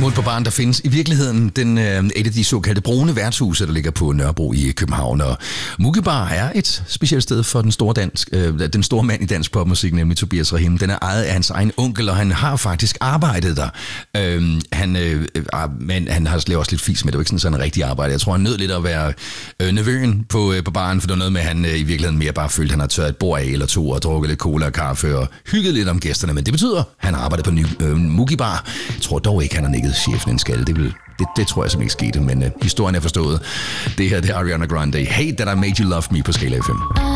Smut på baren, der findes i virkeligheden et af de såkaldte brune værtshuse, der ligger på Nørrebro i København. Og Mugi Bar er et specielt sted for den store mand i dansk popmusik, nemlig Tobias Rahim. Den er ejet af hans egen onkel, og han har faktisk arbejdet der. Men han har lavet også lidt fis med, det var ikke sådan en rigtig arbejde. Jeg tror, han nød lidt at være nervøen på baren, for det var noget med, at han i virkeligheden mere bare følte, at han har tørret et bord af eller to og drukket lidt cola og kaffe og hygget lidt om gæsterne. Men det betyder, at han arbejder på Mugi Bar. Jeg tror dog ikke, han har nikket chefen en skalle. Det tror jeg simpelthen ikke skete, men historien er forstået. Det her, det er Ariana Grande. Hate That I Made You Love Me på Skala FM.